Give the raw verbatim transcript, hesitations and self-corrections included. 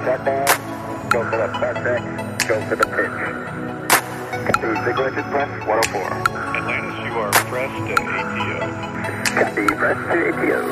Set down. Go for the best X. Go for the pitch. The signature press one oh four. Atlantis, you are pressed to A T O. Copy, press to A T O.